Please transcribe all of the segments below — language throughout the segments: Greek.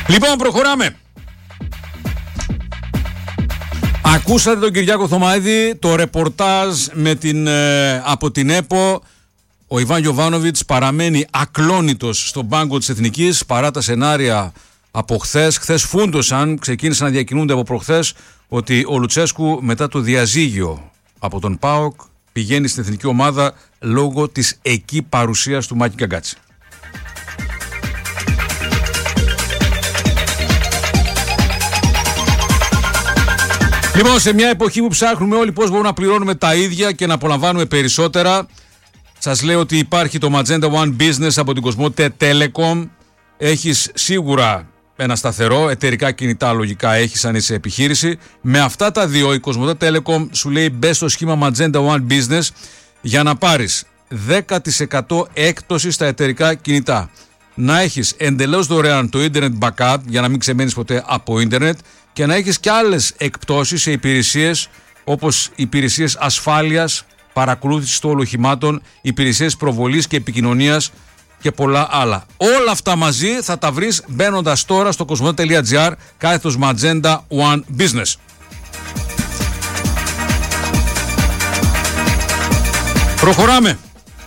Λοιπόν, προχωράμε. Ακούσατε τον Κυριάκο Θωμαίδη, το ρεπορτάζ από την ΕΠΟ. Ο Ιβάν Γιοβάνοβιτς παραμένει ακλόνητος στον πάγκο της Εθνικής παρά τα σενάρια από χθες. Χθες φούντωσαν, ξεκίνησαν να διακινούνται από προχθές ότι ο Λουτσέσκου μετά το διαζύγιο από τον ΠΑΟΚ πηγαίνει στην εθνική ομάδα λόγω της εκεί παρουσίας του Μάκη Γκαγκάτση. Λοιπόν, σε μια εποχή που ψάχνουμε όλοι πώς μπορούμε να πληρώνουμε τα ίδια και να απολαμβάνουμε περισσότερα, σας λέω ότι υπάρχει το Magenta One Business από την Κοσμοτέ Telecom. Έχεις σίγουρα ένα σταθερό, εταιρικά κινητά λογικά έχεις αν είσαι επιχείρηση. Με αυτά τα δύο η Κοσμοτέ Telecom σου λέει μπε στο σχήμα Magenta One Business για να πάρεις 10% έκπτωση στα εταιρικά κινητά. Να έχεις εντελώς δωρεάν το Internet Backup για να μην ξεμένεις ποτέ από Ίντερνετ και να έχεις και άλλες εκπτώσεις σε υπηρεσίες όπως υπηρεσίες ασφάλειας, παρακολούθησης των οχημάτων, υπηρεσίες προβολής και επικοινωνίας και πολλά άλλα. Όλα αυτά μαζί θα τα βρεις μπαίνοντας τώρα στο cosmote.gr / Magenta One Business. Προχωράμε.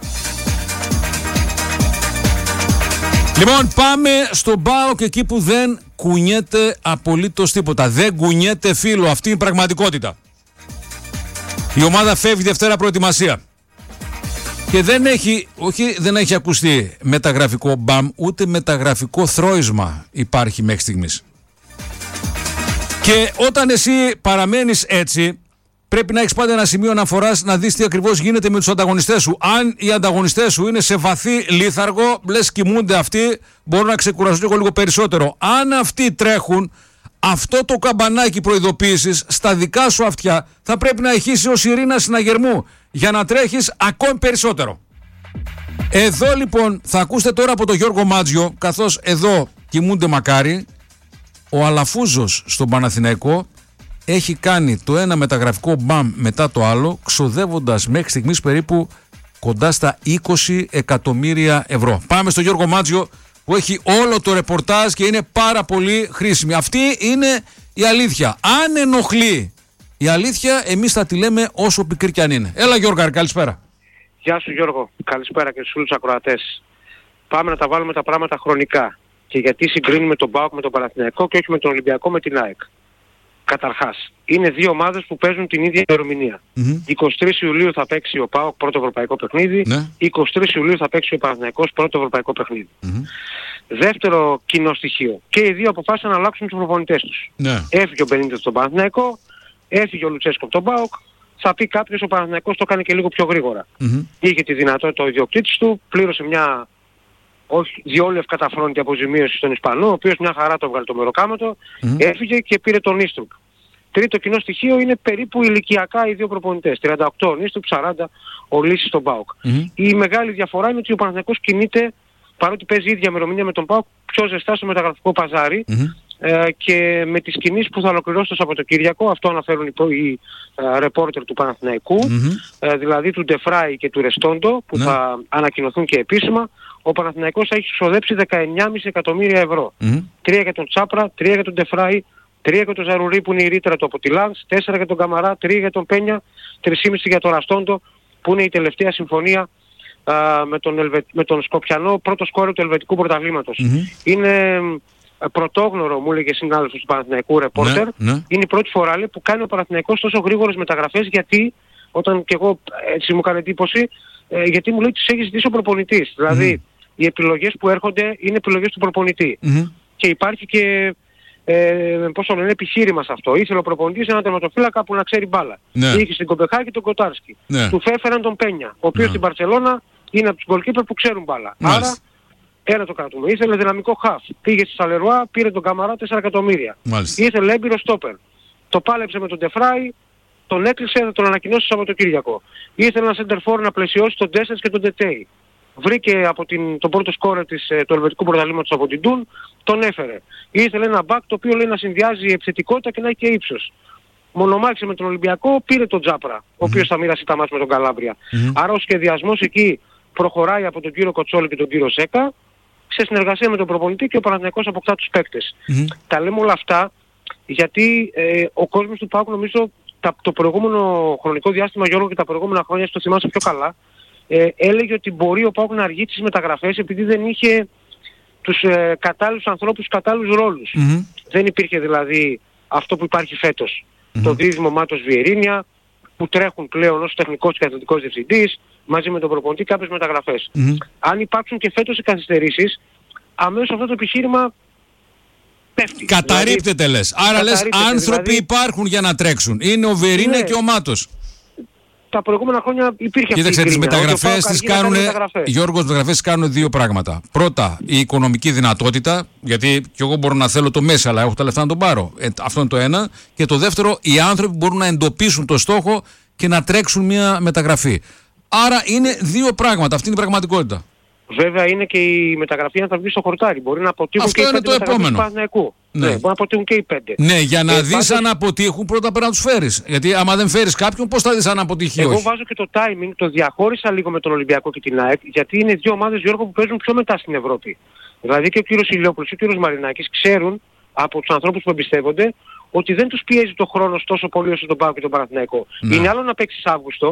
Λοιπόν, πάμε στον ΠΑΟΚ εκεί που δεν κουνιέται απολύτως τίποτα. Δεν κουνιέται φίλο. Αυτή είναι η πραγματικότητα. Η ομάδα φεύγει Δευτέρα προετοιμασία. Και δεν έχει ακουστεί μεταγραφικό μπαμ, ούτε μεταγραφικό θρώισμα υπάρχει μέχρι στιγμής. Και όταν εσύ παραμένεις έτσι, πρέπει να έχεις πάντα ένα σημείο αναφοράς να δεις τι ακριβώς γίνεται με τους ανταγωνιστές σου. Αν οι ανταγωνιστές σου είναι σε βαθύ λίθαργο, λες κοιμούνται αυτοί, μπορούν να ξεκουραστούν λίγο περισσότερο. Αν αυτοί τρέχουν, αυτό το καμπανάκι προειδοποίησης στα δικά σου αυτιά θα πρέπει να ηχήσει ως ειρήνα συναγερμού για να τρέχεις ακόμη περισσότερο. Εδώ λοιπόν θα ακούσετε τώρα από τον Γιώργο Μάτζιο, καθώς εδώ κοιμούνται μακάρι, ο Αλαφούζος στον Παναθηναϊκό έχει κάνει το ένα μεταγραφικό μπαμ μετά το άλλο, ξοδεύοντας μέχρι στιγμής περίπου κοντά στα 20 εκατομμύρια ευρώ. Πάμε στον Γιώργο Μάτζιο που έχει όλο το ρεπορτάζ και είναι πάρα πολύ χρήσιμη. Αυτή είναι η αλήθεια. Αν ενοχλεί η αλήθεια, εμείς θα τη λέμε όσο πικρή κι αν είναι. Έλα Γιώργο, καλησπέρα. Γεια σου Γιώργο, καλησπέρα και στους όλους τους ακροατές. Πάμε να τα βάλουμε τα πράγματα χρονικά. Και γιατί συγκρίνουμε τον ΠΑΟΚ με τον Παναθηναϊκό και όχι με τον Ολυμπιακό με την ΑΕΚ. Καταρχάς, είναι δύο ομάδες που παίζουν την ίδια ημερομηνία. 23 Ιουλίου θα παίξει ο ΠΑΟΚ πρώτο ευρωπαϊκό παιχνίδι, 23 Ιουλίου θα παίξει ο Παναθηναϊκός πρώτο ευρωπαϊκό παιχνίδι. Δεύτερο κοινό στοιχείο. Και οι δύο αποφάσισαν να αλλάξουν τους προπονητές τους. Έφυγε ο Μπενίτες στον Παναθηναϊκό, έφυγε ο Λουτσέσκο από τον ΠΑΟΚ. Θα πει κάποιος ο Παναθηναϊκός το έκανε και λίγο πιο γρήγορα. Είχε τη δυνατότητα ο ιδιοκτήτης του, πλήρωσε μια όχι διόλου ευκαταφρόνητη αποζημίωση στον Ισπανό, ο οποίος μια χαρά το έβγαλε το μεροκάματο, έφυγε και πήρε τον Νίστρουκ. Τρίτο κοινό στοιχείο είναι περίπου ηλικιακά οι δύο προπονητές. 38 ο Νίστρουκ, 40 ο Λύσης στον ΠΑΟΚ. Η μεγάλη διαφορά είναι ότι ο Παναθηναϊκός κινείται, παρότι παίζει ίδια ημερομηνία με τον ΠΑΟΚ, πιο ζεστά στο μεταγραφικό παζάρι. Και με τις κινήσεις που θα ολοκληρώσει το Σαββατοκύριακο, αυτό αναφέρουν οι ρεπόρτερ του Παναθηναϊκού, δηλαδή του Ντεφράι και του Ρεστόντο, που θα ανακοινωθούν και επίσημα, ο Παναθηναϊκός θα έχει ξοδέψει 19,5 εκατομμύρια ευρώ. 3 για τον Τσάπρα, 3 για τον Ντεφράι, 3 για τον Ζαρουρί που είναι η ρήτρα του από τη Λάνς, 4 για τον Καμαρά, 3 για τον Πένια, 3,5 για τον Ραστόντο που είναι η τελευταία συμφωνία με τον Σκοπιανό, πρώτο σκόρερ του ελβετικού πρωταθλήματος. Είναι πρωτόγνωρο, μου έλεγε συνάδελφος του Παναθηναϊκού ρεπόρτερ, είναι η πρώτη φορά λέει, που κάνει ο Παναθηναϊκός τόσο γρήγορες μεταγραφές, γιατί όταν και εγώ έτσι μου έκανε εντύπωση, γιατί μου λέει ότι τους έχει ζητήσει ο προπονητής. Δηλαδή οι επιλογές που έρχονται είναι επιλογές του προπονητή. Και υπάρχει και πόσο λένε επιχείρημα σε αυτό. Ήθελε ο προπονητής έναν τερματοφύλακα που να ξέρει μπάλα. Είχε στην Κοπεχάγη τον Κοτάρσκι. Του φέφεραν τον Πένια, ο οποίος στην Μπαρσελόνα είναι από τους γκολκίπερ που ξέρουν μπάλα. Άρα ένα το κρατούμε. Ήθελε δυναμικό χαφ. Πήγε στη Σαλερουά, πήρε τον Καμαρά 4 εκατομμύρια. Ήθελε έμπειρο στόπερ. Το πάλεψε με τον Ντεφράι, τον έκλεισε, θα τον ανακοινώσει το Σαββατοκύριακο. Ήθελε ένα σεντερφόρ να πλαισιώσει τον Ντέσσερς και τον Ντετέι. Βρήκε από τον πρώτο σκόρερ του ελβετικού πρωταθλήματος από την Τούν, τον έφερε. Ήθελε ένα μπακ το οποίο λέει να συνδυάζει επιθετικότητα και να έχει και ύψος. Μονομάχησε με τον Ολυμπιακό, πήρε τον Τζάπρα, ο οποίος θα μοιράσει τα μάτς με τον Καλάμπρια. Άρα ο σχεδιασμός εκεί προχωράει από τον κύριο Κοτσόλη και τον κύριο Σέκα σε συνεργασία με τον προπονητή και ο Παναθηναϊκός αποκτά τους παίκτες. Τα λέμε όλα αυτά γιατί ο κόσμος του ΠΑΟΚ νομίζω το προηγούμενο χρονικό διάστημα, Γιώργο, και τα προηγούμενα χρόνια, στο θυμάσαι πιο καλά, έλεγε ότι μπορεί ο ΠΑΟΚ να αργεί τις μεταγραφές επειδή δεν είχε τους κατάλληλους ανθρώπους, τους κατάλληλους ρόλους. Δεν υπήρχε δηλαδή αυτό που υπάρχει φέτος. Το δίδυμο Μάτος Βιερίνια, που τρέχουν πλέον ως τεχνικός και αθλητικός διευθυντής, μαζί με τον προπονητή κάποιες μεταγραφές. Αν υπάρξουν και φέτος οι καθυστερήσεις, αμέσως αυτό το επιχείρημα πέφτει. Καταρρίπτεται δηλαδή, λες. Άρα λες άνθρωποι δηλαδή, υπάρχουν για να τρέξουν. Είναι ο Βιερίνια και ο Μάτος. Τα προηγούμενα χρόνια υπήρχε αυτή η κοίταξε, τις μεταγραφές τις κάνουν, Γιώργο, τις μεταγραφές κάνουν δύο πράγματα. Πρώτα, η οικονομική δυνατότητα, γιατί κι εγώ μπορώ να θέλω το Μέση, αλλά έχω τα λεφτά να τον πάρω. Αυτό είναι το ένα. Και το δεύτερο, οι άνθρωποι μπορούν να εντοπίσουν το στόχο και να τρέξουν μια μεταγραφή. Άρα είναι δύο πράγματα. Αυτή είναι η πραγματικότητα. Βέβαια είναι και η μεταγραφή να τα βγει στο χορτάρι. Μπορεί να αποτύχουν αυτό και οι 5 το επόμενο. του Παναθηναϊκού. Ναι, μπορεί να αποτύχουν και οι 5. Ναι, για να δεις αν αποτύχουν πρώτα πρέπει να τους φέρεις. Γιατί άμα δεν φέρεις κάποιον, πώς θα δεις αν αποτύχει ή όχι. Εγώ βάζω και το timing, το διαχώρισα λίγο με τον Ολυμπιακό και την ΑΕΚ, γιατί είναι δύο ομάδες, Γιώργο, που παίζουν πιο μετά στην Ευρώπη. Δηλαδή και ο κύριος Ηλιόπουλος και ο κύριος Μαρινάκης ξέρουν από τους ανθρώπους που εμπιστεύονται ότι δεν τους πιέζει το χρόνος τόσο πολύ όσο τον ΠΑΟΚ και τον Παναθηναϊκό. Είναι άλλο να παίξεις Αύγουστο,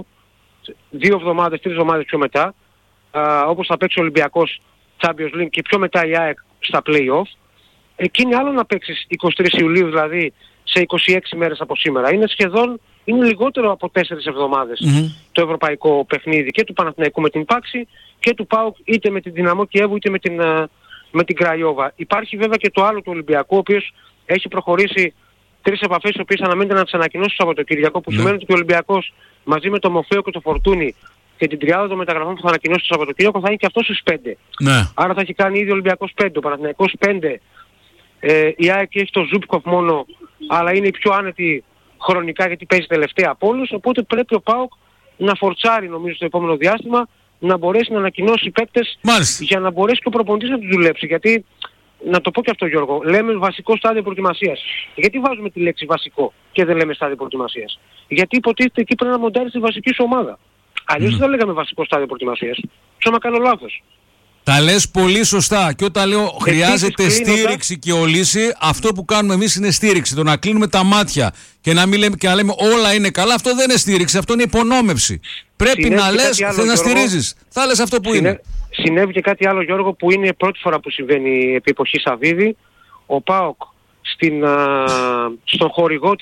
2 εβδομάδες, 3 εβδομάδες πιο μετά, όπως θα παίξει ο Ολυμπιακός Champions League και πιο μετά η ΑΕΚ στα play-off. Εκεί είναι άλλο να παίξεις 23 Ιουλίου, δηλαδή σε 26 μέρες από σήμερα. Είναι λιγότερο από 4 εβδομάδες το ευρωπαϊκό παιχνίδι και του Παναθηναϊκού με την Πάξη και του ΠΑΟΚ είτε με την Δυναμό Κιέβου είτε με την Κραϊόβα. Υπάρχει βέβαια και το άλλο του Ολυμπιακού, ο οποίος έχει προχωρήσει 3 επαφές, οι οποίες αναμένεται να τις ανακοινώσει το Σαββατοκύριακο, που σημαίνει ότι ο Ολυμπιακός μαζί με το Μοφέο και το Φορτούνι και την τριάδα των μεταγραφών που θα ανακοινώσει το Σαββατοκύριακο θα είναι και αυτός στους 5. Ναι. Άρα θα έχει κάνει ήδη ο Ολυμπιακός 5, ο Παναθηναϊκός 5, η ΑΕΚ έχει το Ζούπκοφ μόνο, αλλά είναι η πιο άνετη χρονικά γιατί παίζει τελευταία από όλους, οπότε πρέπει ο ΠΑΟΚ να φορτσάρει νομίζω στο επόμενο διάστημα, να μπορέσει να ανακοινώσει παίκτες για να μπορέσει και ο προπονητής να τους δουλέψει. Γιατί, να το πω και αυτό Γιώργο, λέμε βασικό στάδιο προετοιμασίας. Γιατί βάζουμε τη λέξη βασικό και δεν λέμε στάδιο προετοιμασίας? Γιατί υποτίθεται εκεί πρέπει να μοντάρεις τη βασική σου ομάδα. Αλλιώς δεν λέγαμε βασικό στάδιο προετοιμασίας. Ψώμα κάνω λάθος. Τα λες πολύ σωστά. Και όταν λέω χρειάζεται στήριξη και ολύση, αυτό που κάνουμε εμείς είναι στήριξη. Το να κλείνουμε τα μάτια και να λέμε όλα είναι καλά, αυτό δεν είναι στήριξη, αυτό είναι υπονόμευση. Πρέπει να λες, θες να στηρίζεις. Θα λες αυτό που είναι. Συνέβη και κάτι άλλο, Γιώργο, που είναι η πρώτη φορά που συμβαίνει επί εποχή Σαββίδη. Ο ΠΑΟΚ στον χορηγό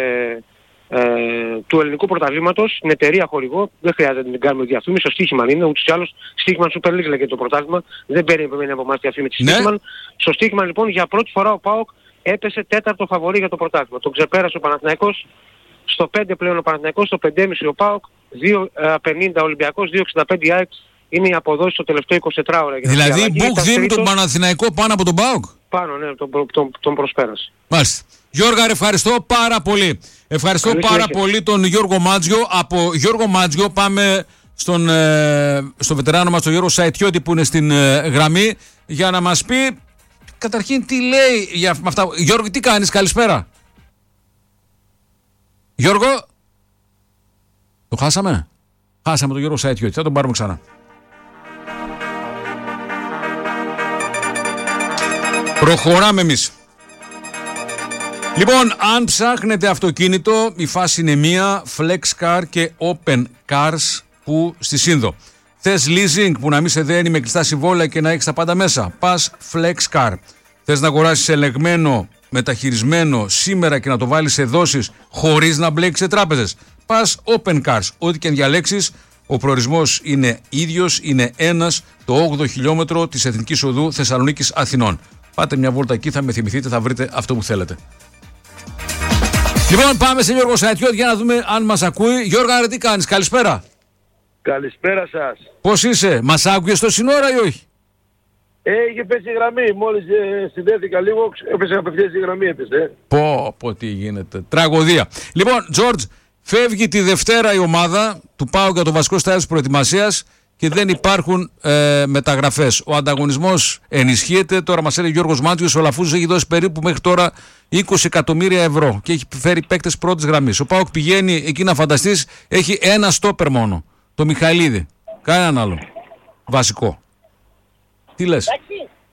του ελληνικού πρωταθλήματος, στην εταιρεία χορηγό, δεν χρειάζεται να την κάνουμε διαφήμιση, στο Στίχημαν είναι, ούτως ή άλλως Στίχημαν Super League λέγεται το πρωτάθλημα, δεν παίρνει από εμάς διαφήμιση Στίχημαν. Στο Στίχημαν λοιπόν για πρώτη φορά ο ΠΑΟΚ έπεσε 4ο φαβορί για το πρωτάθλημα. Τον ξεπέρασε ο Παναθηναϊκός, στο 5 πλέον ο Παναθηναϊκός, στο 5,5 ο ΠΑΟΚ, 2,50 ο Ολυμπιακός, 2,65 η ΑΕΚ. Είναι η αποδόση στο τελευταίο 24 ώρα. Δηλαδή Μπουκ δίνει τον Παναθηναϊκό πάνω από τον ΠΑΟΚ. Πάνω, ναι, τον προσπέρασε. Μάλιστα. Γιώργα, ευχαριστώ πάρα πολύ. Ευχαριστώ πάρα πολύ τον Γιώργο Μάτζιο. Από Γιώργο Μάτζιο πάμε στο βετεράνο μας, τον Γιώργο Σαϊτιώτη, που είναι στην γραμμή, για να μας πει καταρχήν τι λέει για αυτά. Γιώργο, τι κάνεις, καλησπέρα. Γιώργο, το χάσαμε. Χάσαμε τον Γιώργο Σαϊτιώτη, θα τον πάρουμε ξανά. Προχωράμε εμείς. Λοιπόν, αν ψάχνετε αυτοκίνητο, η φάση είναι μία, FlexCar και Open Cars που στη Σύνδο. Θες leasing που να μην σε δένει με κλειστά συμβόλαια και να έχεις τα πάντα μέσα? Πας FlexCar. Θες να αγοράσεις ελεγμένο, μεταχειρισμένο σήμερα και να το βάλεις σε δόσεις χωρίς να μπλέξεις σε τράπεζες? Πας Open Cars. Ό,τι και αν διαλέξεις, ο προορισμός είναι ίδιος, είναι ένας, το 8ο χιλιόμετρο της Εθνικής Οδού Θεσσαλονίκης Αθηνών. Πάτε μια βόλτα εκεί, θα με θυμηθείτε, θα βρείτε αυτό που θέλετε. Λοιπόν, πάμε σε Γιώργο Σαϊτιώτη για να δούμε αν μας ακούει. Γιώργο, άρα τι κάνεις, καλησπέρα. Καλησπέρα σας. Πώς είσαι, μας άκουγες στο σύνορα ή όχι? Είχε πέσει η γραμμή, μόλις συνδέθηκα λίγο, έπεσε απευθείας η γραμμή, έπεσε. Πω, τι γίνεται, τραγωδία. Λοιπόν, Τζόρτζ, φεύγει τη Δευτέρα η ομάδα του ΠΑΟΚ για το βασικό στάδιο της προετοιμασίας και δεν υπάρχουν μεταγραφές. Ο ανταγωνισμός ενισχύεται. Τώρα μας έλεγε ο Γιώργος Μάτζιος, ο Λαφούζος έχει δώσει περίπου μέχρι τώρα 20 εκατομμύρια ευρώ και έχει φέρει παίκτες πρώτης γραμμής. Ο ΠΑΟΚ πηγαίνει εκεί, να φανταστείς, έχει ένα στόπερ μόνο, το Μιχαηλίδη. Κανέναν άλλο βασικό. Τι λες?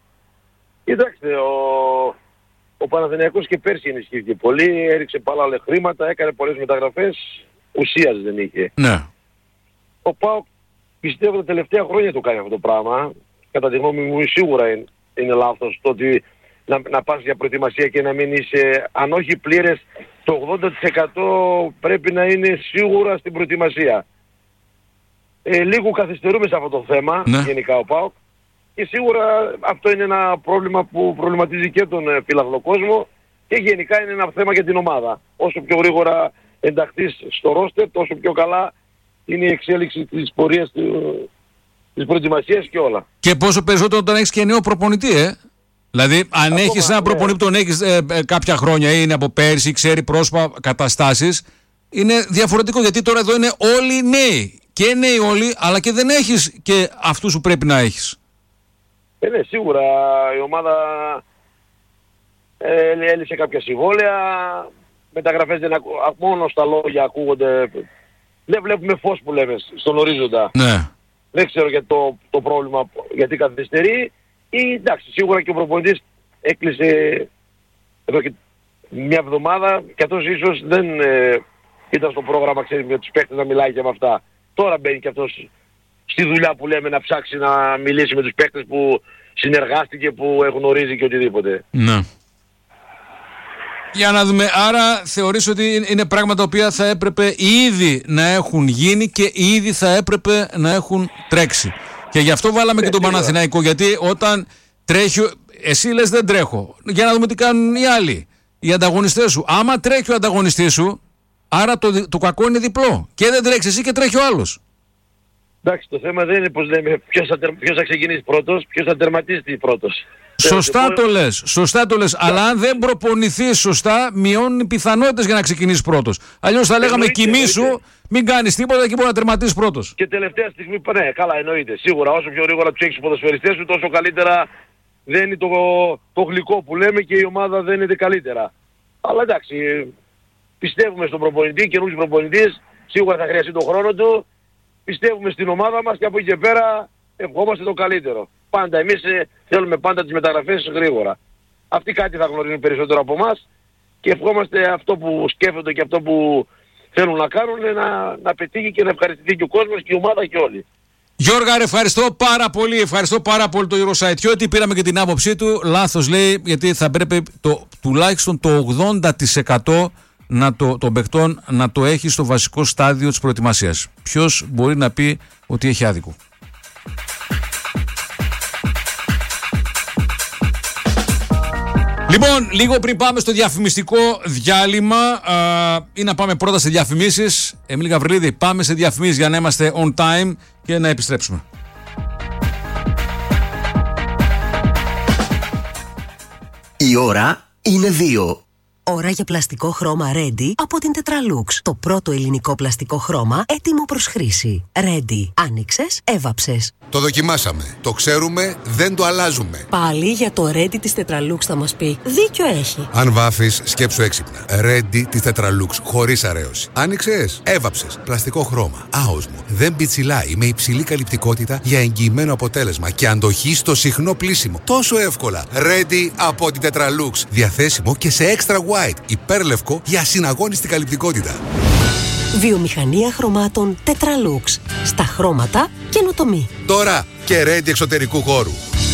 Κοιτάξτε, ο Παναθηναϊκός και πέρσι ενισχύθηκε πολύ, έριξε πολλά χρήματα, έκανε πολλές μεταγραφές, ουσίας δεν είχε. Ναι. Ο ΠΑΟΚ πιστεύω τα τελευταία χρόνια το κάνει αυτό το πράγμα. Κατά τη γνώμη μου σίγουρα είναι λάθος το ότι να πας για προετοιμασία και να μην είσαι, αν όχι πλήρες, το 80% πρέπει να είναι σίγουρα στην προετοιμασία. Λίγο καθυστερούμε σε αυτό το θέμα, ναι. Γενικά ο ΠΑΟΚ. Και σίγουρα αυτό είναι ένα πρόβλημα που προβληματίζει και τον φιλαθλό κόσμο και γενικά είναι ένα θέμα για την ομάδα. Όσο πιο γρήγορα ενταχθείς στο ρόστερ, τόσο πιο καλά είναι η εξέλιξη της πορείας της προετοιμασίας και όλα. Και πόσο περισσότερο όταν έχεις και νέο προπονητή, Δηλαδή, αν έχεις ένα προπονητή που τον έχεις κάποια χρόνια ή είναι από πέρσι, ξέρει πρόσωπα, καταστάσεις, είναι διαφορετικό γιατί τώρα εδώ είναι όλοι νέοι. Και νέοι όλοι, αλλά και δεν έχεις και αυτούς που πρέπει να έχεις. Ναι, σίγουρα η ομάδα έλυσε κάποια συμβόλαια, μεταγραφές μόνο στα λόγια ακούγονται, δεν βλέπουμε φως που λέμε στον ορίζοντα. Ναι. Δεν ξέρω για το πρόβλημα γιατί καθυστερεί ή εντάξει, σίγουρα και ο προπονητής έκλεισε εδώ και μια εβδομάδα και αυτός ίσως δεν ήταν στο πρόγραμμα, ξέρει, με τους παίκτες να μιλάει και με αυτά. Τώρα μπαίνει και αυτός στη δουλειά που λέμε να ψάξει να μιλήσει με τους παίκτες που συνεργάστηκε, που γνωρίζει και οτιδήποτε. Ναι. Για να δούμε. Άρα θεωρείς ότι είναι πράγματα τα οποία θα έπρεπε ήδη να έχουν γίνει και ήδη θα έπρεπε να έχουν τρέξει. Και γι' αυτό βάλαμε και τον Παναθηναϊκό. Γιατί όταν τρέχει, εσύ λες δεν τρέχω. Για να δούμε τι κάνουν οι άλλοι, οι ανταγωνιστές σου. Άμα τρέχει ο ανταγωνιστής σου, άρα το κακό είναι διπλό. Και δεν τρέχεις εσύ και τρέχει ο άλλος. Εντάξει, το θέμα δεν είναι πως λέμε ποιος θα ξεκινήσει πρώτος, ποιος θα τερματίσει πρώτος. Σωστά το λες. Αλλά αν δεν προπονηθείς σωστά, μειώνουν οι πιθανότητες για να ξεκινήσεις πρώτος. Αλλιώς θα λέγαμε κοιμήσου, μην κάνεις τίποτα και μπορεί να τερματίσεις πρώτος. Και τελευταία στιγμή, ναι, καλά, εννοείται. Σίγουρα όσο πιο γρήγορα τους έχεις τους ποδοσφαιριστές σου, τόσο καλύτερα δεν είναι το γλυκό που λέμε και η ομάδα δεν είναι καλύτερα. Αλλά εντάξει, πιστεύουμε στον προπονητή, καινούργιος προπονητής, σίγουρα θα χρειαστεί τον χρόνο του. Πιστεύουμε στην ομάδα μας και από εκεί και πέρα ευχόμαστε το καλύτερο. Πάντα εμείς θέλουμε πάντα τις μεταγραφές γρήγορα. Αυτοί κάτι θα γνωρίζουν περισσότερο από εμάς και ευχόμαστε αυτό που σκέφτονται και αυτό που θέλουν να κάνουν να πετύχει και να ευχαριστηθεί και ο κόσμος και η ομάδα και όλοι. Γιώργα, ευχαριστώ πάρα πολύ. Ευχαριστώ πάρα πολύ τον Γιώργο Σαϊτιώτη. Πήραμε και την άποψή του. Λάθος λέει, γιατί θα πρέπει τουλάχιστον το 80% των παιχτών να το έχει στο βασικό στάδιο της προετοιμασίας. Ποιος μπορεί να πει ότι έχει άδικο? Λοιπόν, λίγο πριν πάμε στο διαφημιστικό διάλειμμα ή να πάμε πρώτα σε διαφημίσεις. Εμίλη Γαβριλίδη, πάμε σε διαφημίσεις για να είμαστε on time και να επιστρέψουμε. Η ώρα είναι 2. Ώρα για πλαστικό χρώμα Ready από την Tetralux. Το πρώτο ελληνικό πλαστικό χρώμα έτοιμο προς χρήση. Ready. Άνοιξες, έβαψες. Το δοκιμάσαμε. Το ξέρουμε, δεν το αλλάζουμε. Πάλι για το Ready της Tetralux θα μας πει. Δίκιο έχει. Αν βάφεις, σκέψου έξυπνα. Ready της Tetralux, χωρίς αρέωση. Άνοιξες, έβαψες. Πλαστικό χρώμα. Άοσμο. Δεν πιτσιλάει, με υψηλή καλυπτικότητα για εγγυημένο αποτέλεσμα και αντοχή στο συχνό πλύσιμο. Τόσο εύκολα. Ready από την Tetralux. Διαθέσιμο και σε extra white. Υπέρλευκο για ασυναγώνιστη καλυπτικότητα. Βιομηχανία χρωμάτων Tetralux. Στα χρώματα καινοτομή. Τώρα και Ready εξωτερικού χώρου.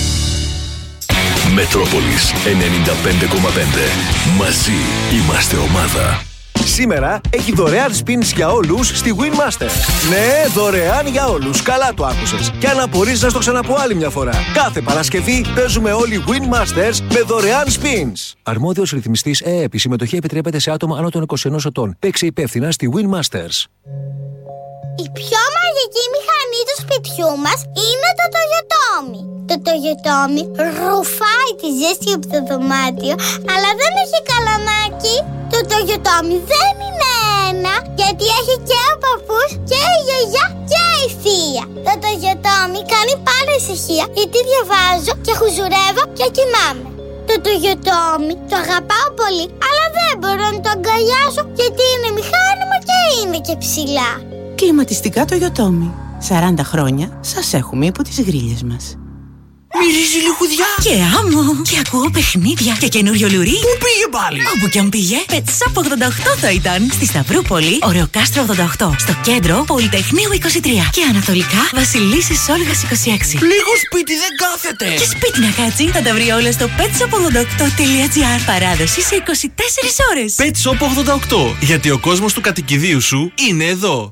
Μετρόπολης 95,5. Μαζί είμαστε ομάδα. Σήμερα έχει δωρεάν spins για όλους στη Winmaster. Ναι, δωρεάν για όλους. Καλά το άκουσες. Και αν απορείς να στο ξαναπώ άλλη μια φορά. Κάθε Παρασκευή παίζουμε όλοι Winmasters με δωρεάν spins. Αρμόδιος ρυθμιστής ΕΕΠ. Η συμμετοχή επιτρέπεται σε άτομα άνω των 21 ετών. Παίξε υπεύθυνα στη Winmasters. Η πιο μαγική μηχανή του σπιτιού μας είναι το Toyotomi. Το Toyotomi ρουφάει τη ζέστη από το δωμάτιο, αλλά δεν έχει καλαμάκι. Το Toyotomi δεν είναι ένα, γιατί έχει και ο παππούς και η γιαγιά και η θεία. Το Toyotomi κάνει πάντα ησυχία, γιατί διαβάζω και χουζουρεύω και κοιμάμαι. Το Toyotomi το αγαπάω πολύ, αλλά δεν μπορώ να το αγκαλιάσω, γιατί είναι μηχάνημα και είναι και ψηλά. Κλιματιστικά Toyotomi. 40 χρόνια σας έχουμε υπό τις γρίλες μας. Μυρίζει λιχουδιά. Και άμμο. Και ακούω παιχνίδια και καινούριο λουρί. Πού πήγε πάλι? Όπου κι αν πήγε. Pet Shop 88 θα ήταν. Στη Σταυρούπολη, Ωρεοκάστρο 88. Στο κέντρο, Πολυτεχνείου 23. Και ανατολικά, Βασιλίσσης Όλγας 26. Λίγο σπίτι δεν κάθεται. Και σπίτι να κάτσει, θα τα βρει όλα στο petshop88.gr. Παράδοση σε 24 ώρες. Pet Shop 88. Γιατί ο κόσμος του κατοικιδίου σου είναι εδώ.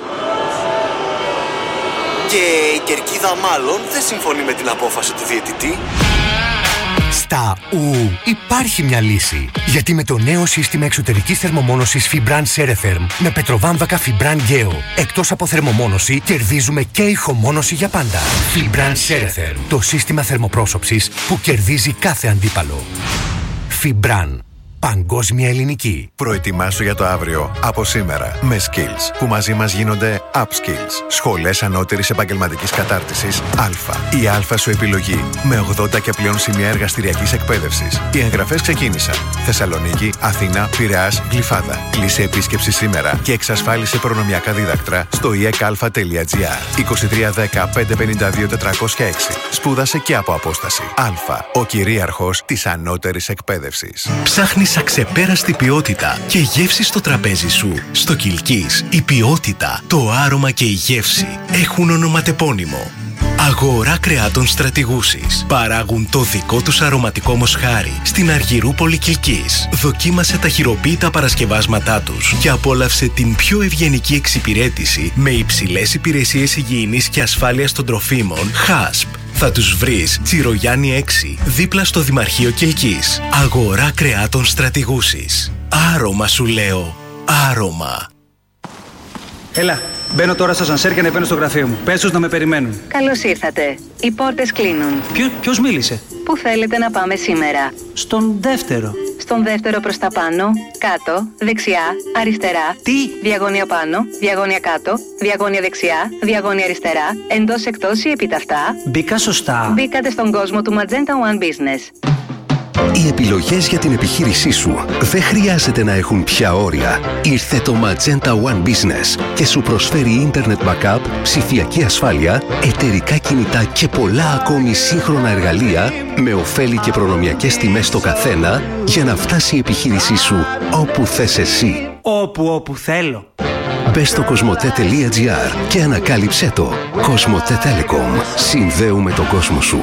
Και η κερκίδα μάλλον δεν συμφωνεί με την απόφαση του διαιτητή. Στα υπάρχει μια λύση. Γιατί με το νέο σύστημα εξωτερικής θερμομόνωσης Fibran Ceretherm με πετροβάμβακα Fibran Geo, εκτός από θερμομόνωση, κερδίζουμε και ηχομόνωση για πάντα. Fibran Ceretherm, το σύστημα θερμοπρόσωψης που κερδίζει κάθε αντίπαλο. Fibran. Παγκόσμια ελληνική. Προετοιμάσου για το αύριο από σήμερα με Skills που μαζί μας γίνονται Upskills. Σχολές ανώτερης επαγγελματικής κατάρτισης Α. Η Α σου επιλογή με 80 και πλέον σημεία εργαστηριακής εκπαίδευσης. Οι εγγραφές ξεκίνησαν. Θεσσαλονίκη, Αθήνα, Πειραιάς, Γλυφάδα. Κλείσε επίσκεψη σήμερα και εξασφάλισε προνομιακά δίδακτρα στο ekalfa.gr. 2310 552 406. Σπούδασε και από απόσταση. Α. Ο κυρίαρχος της ανώτερης εκπαίδευσης. Ψάχνεις αξεπέραστη ποιότητα και γεύση στο τραπέζι σου. Στο Κιλκής η ποιότητα, το άρωμα και η γεύση έχουν ονοματεπώνυμο. Αγορά κρεάτων Στρατηγούσης. Παράγουν το δικό τους αρωματικό μοσχάρι στην Αργυρούπολη Κιλκής. Δοκίμασε τα χειροποίητα παρασκευάσματά τους και απόλαυσε την πιο ευγενική εξυπηρέτηση με υψηλές υπηρεσίες υγιεινής και ασφάλειας των τροφίμων HASP. Θα τους βρεις Τσιρογιάννη 6, δίπλα στο Δημαρχείο Κιλκής. Αγορά κρεάτων Στρατηγούσης. Άρωμα σου λέω. Άρωμα. Έλα, μπαίνω τώρα στο ασανσέρ και ανεβαίνω στο γραφείο μου. Πες τους να με περιμένουν. Καλώς ήρθατε. Οι πόρτες κλείνουν. Ποιος μίλησε? Πού θέλετε να πάμε σήμερα? Στον δεύτερο. Στον δεύτερο προς τα πάνω, κάτω, δεξιά, αριστερά. Τι? Διαγώνια πάνω, διαγώνια κάτω, διαγώνια δεξιά, διαγώνια αριστερά, εντός εκτός ή επίταυτα. Μπήκα σωστά. Μπήκατε στον κόσμο του Magenta One Business. Οι επιλογές για την επιχείρησή σου δεν χρειάζεται να έχουν πια όρια. Ήρθε το Magenta One Business και σου προσφέρει Internet Backup, ψηφιακή ασφάλεια, εταιρικά κινητά και πολλά ακόμη σύγχρονα εργαλεία με ωφέλη και προνομιακές τιμές στο καθένα για να φτάσει η επιχείρησή σου όπου θες εσύ. Όπου θέλω. Μπες στο cosmote.gr και ανακάλυψέ το. Cosmote Telecom. Συνδέουμε τον κόσμο σου.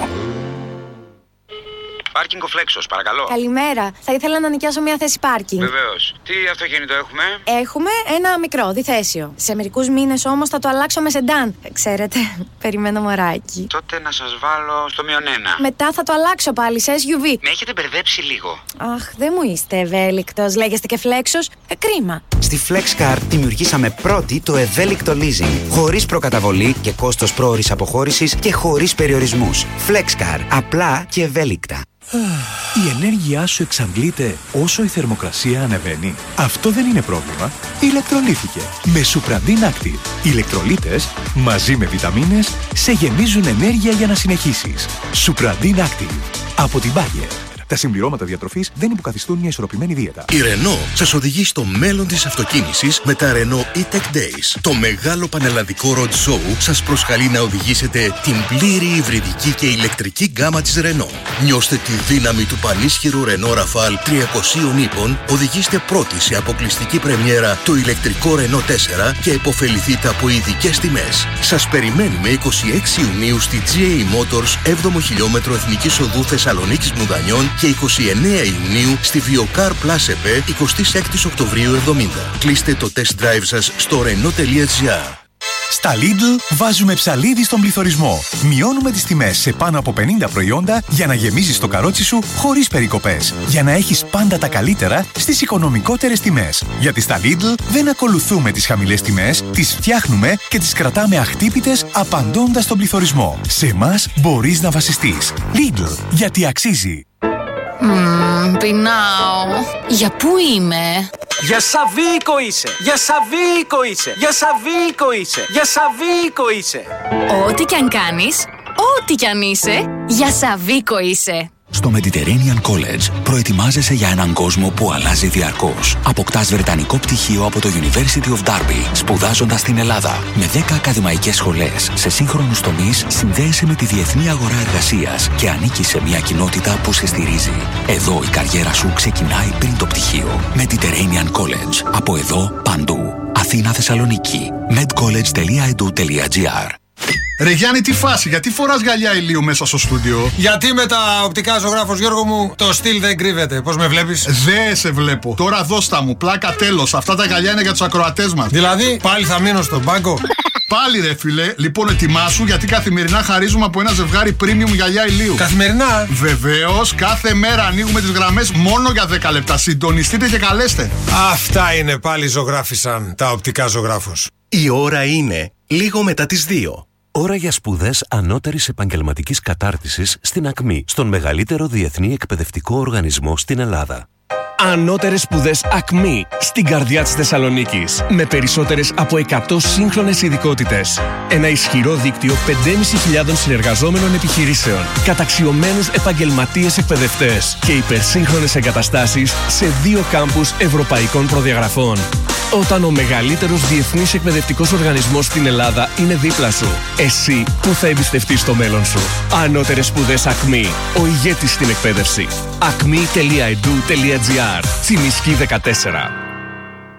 Πάρκινγκ ο Φλέξος, παρακαλώ. Καλημέρα. Θα ήθελα να νοικιάσω μια θέση πάρκινγκ. Βεβαίως. Τι αυτοκίνητο έχουμε? Έχουμε ένα μικρό, διθέσιο. Σε μερικούς μήνες όμως θα το αλλάξω με σεντάν. Ξέρετε, περιμένω μωράκι. Τότε να σας βάλω στο -1. Μετά θα το αλλάξω πάλι σε SUV. Με έχετε μπερδέψει λίγο. Αχ, δεν μου είστε ευέλικτος. Λέγεστε και Φλέξος. Κρίμα. Στη FlexCar δημιουργήσαμε πρώτη το ευέλικτο leasing. Χωρίς προκαταβολή και κόστος πρόωρης αποχώρησης και χωρίς περιορισμούς. FlexCar. Απλά και ευέλικτα. Η ενέργειά σου εξαντλείται όσο η θερμοκρασία ανεβαίνει. Αυτό δεν είναι πρόβλημα. Ηλεκτρολύθηκε με Supradin Active. Οι ηλεκτρολίτες μαζί με βιταμίνες σε γεμίζουν ενέργεια για να συνεχίσεις. Supradin Active από την Bayer. Τα συμπληρώματα διατροφής δεν υποκαθιστούν μια ισορροπημένη δίαιτα. Η Renault σας οδηγεί στο μέλλον της αυτοκίνησης με τα Renault E-Tech Days. Το μεγάλο πανελλαδικό road show σας προσκαλεί να οδηγήσετε την πλήρη υβριδική και ηλεκτρική γκάμα της Renault. Νιώστε τη δύναμη του πανίσχυρου Renault Rafale 300 ύπων, οδηγήστε πρώτοι σε αποκλειστική πρεμιέρα το ηλεκτρικό Renault 4 και επωφεληθείτε από ειδικές τιμές. Σας περιμένουμε 26 Ιουνίου στη GA Motors 7ο χιλιόμετρο Εθνικής Οδού Θεσσαλονίκης Μουδανιών και 29 Ιουνίου στη Viokar Plus ΕΠΕ 26 Οκτωβρίου 70. Κλείστε το test drive σας στο renault.gr. Στα Lidl βάζουμε ψαλίδι στον πληθωρισμό. Μειώνουμε τις τιμές σε πάνω από 50 προϊόντα για να γεμίζεις το καρότσι σου χωρίς περικοπές. Για να έχεις πάντα τα καλύτερα στις οικονομικότερες τιμές. Γιατί στα Lidl δεν ακολουθούμε τις χαμηλές τιμές, τις φτιάχνουμε και τις κρατάμε αχτύπητες απαντώντας στον πληθωρισμό. Σε εμάς μπορείς να βασιστείς. Lidl, γιατί αξίζει. Πεινάω. Για πού είμαι? Για Σαββίκο είσαι! Για Σαββίκο είσαι! Για Σαββίκο είσαι! Για Σαββίκο είσαι! Ό,τι κι αν κάνεις, ό,τι κι αν είσαι, για Σαββίκο είσαι. Στο Mediterranean College προετοιμάζεσαι για έναν κόσμο που αλλάζει διαρκώς. Αποκτάς βρετανικό πτυχίο από το University of Derby, σπουδάζοντας στην Ελλάδα. Με 10 ακαδημαϊκές σχολές σε σύγχρονους τομείς, συνδέεσαι με τη διεθνή αγορά εργασίας και ανήκεις σε μια κοινότητα που σε στηρίζει. Εδώ η καριέρα σου ξεκινάει πριν το πτυχίο. Mediterranean College. Από εδώ παντού. Αθήνα, Θεσσαλονίκη. medcollege.edu.gr. Ρε Γιάννη, τι φάση, γιατί φοράς γυαλιά ηλίου μέσα στο στούντιο? Γιατί με τα οπτικά ζωγράφος, Γιώργο μου, το στυλ δεν κρύβεται. Πώς με βλέπεις? Δε σε βλέπω. Τώρα δώστα μου, πλάκα τέλος. Αυτά τα γυαλιά είναι για τους ακροατές μας. Δηλαδή, πάλι θα μείνω στον πάγκο? Πάλι ρε φίλε, λοιπόν ετοιμάσου γιατί καθημερινά χαρίζουμε από ένα ζευγάρι premium γυαλιά ηλίου. Καθημερινά? Βεβαίως, κάθε μέρα ανοίγουμε τις γραμμές μόνο για 10 λεπτά. Συντονιστείτε και καλέστε. Αυτά είναι, πάλι ζωγράφισαν τα οπτικά ζωγράφος. Η ώρα είναι λίγο μετά τις 2. Ώρα για σπουδές ανώτερης επαγγελματικής κατάρτισης στην ΑΚΜΗ, στον μεγαλύτερο διεθνή εκπαιδευτικό οργανισμό στην Ελλάδα. Ανώτερες σπουδές ΑΚΜΗ στην καρδιά της Θεσσαλονίκης. Με περισσότερες από 100 σύγχρονες ειδικότητες. Ένα ισχυρό δίκτυο 5.500 συνεργαζόμενων επιχειρήσεων. Καταξιωμένους επαγγελματίες εκπαιδευτές. Και υπερσύγχρονες εγκαταστάσεις σε 2 κάμπους ευρωπαϊκών προδιαγραφών. Όταν ο μεγαλύτερος διεθνής εκπαιδευτικός οργανισμός στην Ελλάδα είναι δίπλα σου, εσύ που θα εμπιστευτείς το μέλλον σου. Ανώτερες σπουδές ΑΚΜΗ. Ο ηγέτης στην εκπαίδευση. acme.edu.gr. Τσιμισκή 14.